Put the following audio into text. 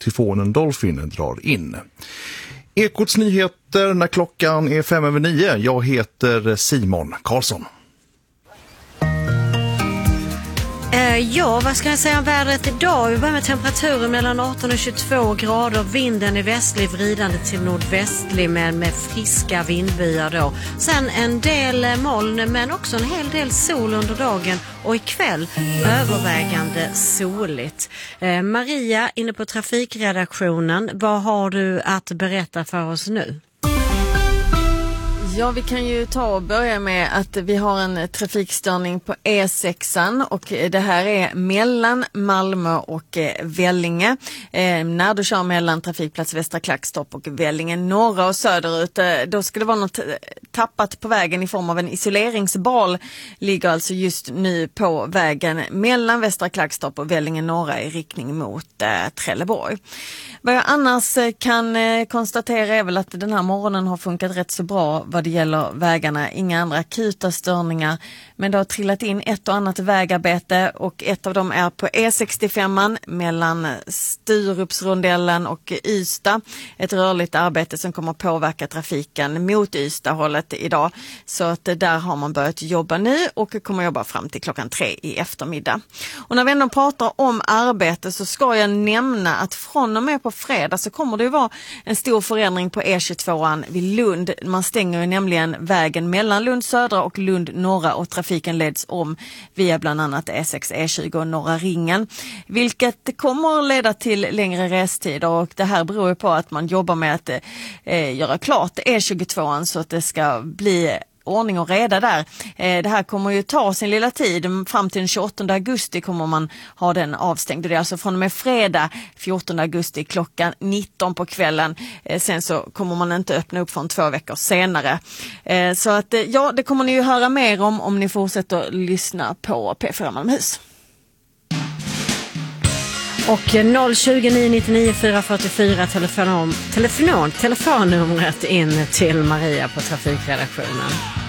tyfonen Dolphin drar in. Ekots nyheter när klockan är 9:05. Jag heter Simon Karlsson. Ja, vad ska jag säga om vädret idag? Vi börjar med temperaturen mellan 18 och 22 grader. Vinden är västlig, vridande till nordvästlig med friska vindbyar då. Sen en del moln men också en hel del sol under dagen. Och ikväll övervägande soligt. Maria, inne på trafikredaktionen. Vad har du att berätta för oss nu? Ja, vi kan ju ta och börja med att vi har en trafikstörning på E6 och det här är mellan Malmö och Vellinge. När du kör mellan trafikplats Västra Klackstorp och Vellinge norra och söderut, då ska det vara något tappat på vägen i form av en isoleringsbal. Ligger alltså just nu på vägen mellan Västra Klackstorp och Vellinge norra i riktning mot Trelleborg. Vad jag annars kan konstatera är väl att den här morgonen har funkat rätt så bra vad det gäller vägarna. Inga andra akuta störningar, men det har trillat in ett och annat vägarbete och ett av dem är på E65 mellan Sturupsrondellen och Ystad. Ett rörligt arbete som kommer att påverka trafiken mot Ystad-hållet idag. Så att där har man börjat jobba nu och kommer jobba fram till klockan 3 i eftermiddag. Och när vi ändå pratar om arbete så ska jag nämna att från och med på fredag så kommer det ju vara en stor förändring på E22 vid Lund. Man stänger ju nämligen vägen mellan Lund södra och Lund norra och trafiken leds om via bland annat E6, E20 och Norra ringen. Vilket kommer att leda till längre restider och det här beror ju på att man jobbar med att göra klart E22 så att det ska bli ordning och reda där. Det här kommer ju ta sin lilla tid. Fram till den 28 augusti kommer man ha den avstängd. Det är alltså från och med fredag 14 augusti klockan 19 på kvällen. Sen så kommer man inte öppna upp förrän 2 veckor senare. Så att ja, det kommer ni ju höra mer om ni fortsätter lyssna på P4 Malmöhus. Och 020 999 444 telefonnumret in till Maria på trafikredaktionen.